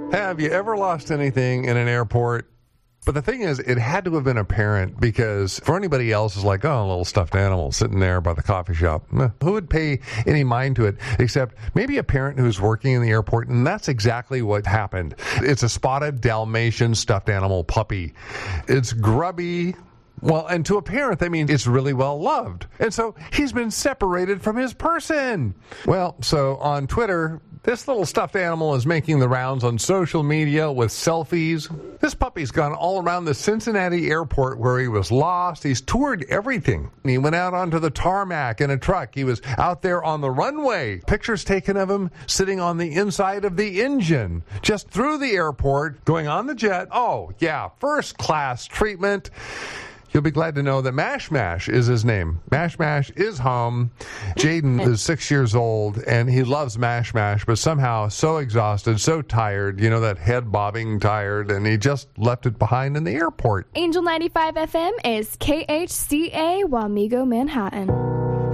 Have you ever lost anything in an airport? But the thing is, it had to have been a parent, because for anybody else, it's like, oh, a little stuffed animal sitting there by the coffee shop. Who would pay any mind to it except maybe a parent who's working in the airport? And that's exactly what happened. It's a spotted Dalmatian stuffed animal puppy. It's grubby. Well, and to a parent, that means it's really well loved. And so he's been separated from his person. Well, so on Twitter, this little stuffed animal is making the rounds on social media with selfies. This puppy's gone all around the Cincinnati airport where he was lost. He's toured everything. He went out onto the tarmac in a truck. He was out there on the runway. Pictures taken of him sitting on the inside of the engine, just through the airport, going on the jet. Oh, yeah, first class treatment. You'll be glad to know that Mash Mash is his name. Mash Mash is home. Jaden is 6 years old, and he loves Mash Mash, but somehow so exhausted, so tired, that head bobbing tired, and he just left it behind in the airport. Angel 95 FM is KHCA Wamego, Manhattan.